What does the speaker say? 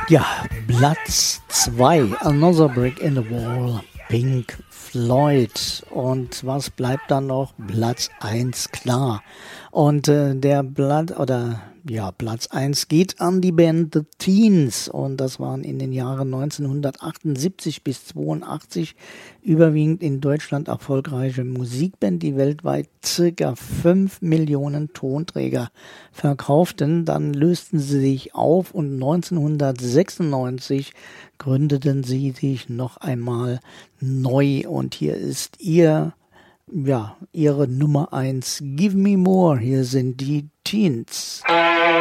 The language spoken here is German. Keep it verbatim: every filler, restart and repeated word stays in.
Ja, Platz zwei, Another Brick in the Wall, Pink Floyd. Und was bleibt dann noch? Platz eins, klar. Und äh, der Blatt, oder ja, Platz eins geht an die Band The Teens. Und das waren in den Jahren neunzehnhundertachtundsiebzig bis zweiundachtzig überwiegend in Deutschland erfolgreiche Musikband, die weltweit circa fünf Millionen Tonträger verkauften. Dann lösten sie sich auf und neunzehnhundertsechsundneunzig gründeten sie sich noch einmal neu. Und hier ist ihr, ja, ihre Nummer eins, Give Me More. Hier sind die Teens.